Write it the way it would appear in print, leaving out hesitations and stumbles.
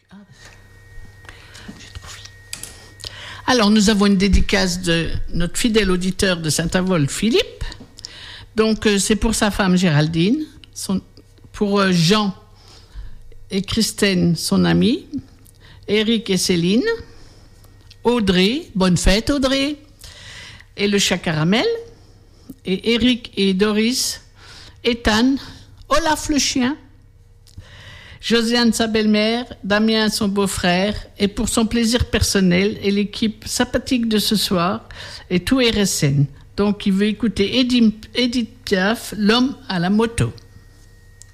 Alors, nous avons une dédicace de notre fidèle auditeur de Saint-Avold, Philippe. Donc, c'est pour sa femme Géraldine, pour Jean et Christine, son ami, Eric et Céline, Audrey, bonne fête Audrey, et le chat Caramel, et Eric et Doris, Ethan, Olaf le chien, Josiane sa belle-mère, Damien son beau-frère, et pour son plaisir personnel et l'équipe sympathique de ce soir, et tout RSN. Donc il veut écouter Edith Piaf, l'homme à la moto.